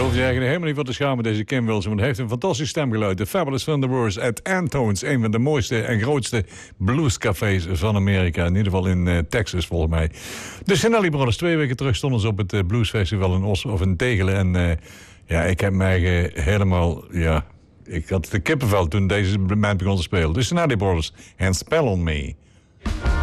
hoef je eigenlijk helemaal niet voor te schamen, deze Kim Wilson. Want hij heeft een fantastisch stemgeluid. De Fabulous Thunderbirds at Antones. Een van de mooiste en grootste bluescafés van Amerika. In ieder geval in Texas, volgens mij. De Sinelli Brothers, 2 weken terug stonden ze op het bluesfestival in Oslo of in Tegelen. En ik heb mij helemaal... ik had de kippenvel toen deze band begon te spelen. De Sinelli Brothers and Spell on Me.